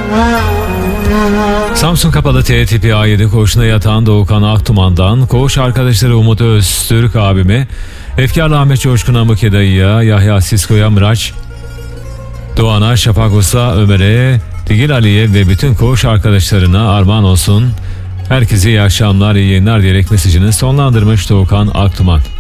Samsun Kapalı T tipi A7 koğuşuna yatan Doğukan Aktuman'dan koğuş arkadaşları Umut Öztürk abime, Efkarlı Ahmet Coşkun Amıke dayıya, Yahya Sisko'ya, Mıraç Doğan'a, Şafak Usta Ömer'e, Digil Ali'ye ve bütün koğuş arkadaşlarına armağan olsun. Herkese iyi akşamlar, iyi yayınlar diyerek mesajını sonlandırmış Doğukan Aktuman.